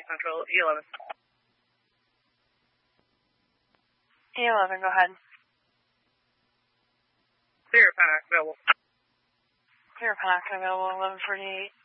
Central, E11. E11, go ahead. Clear, Panac available. Clear, Panac available, 1148.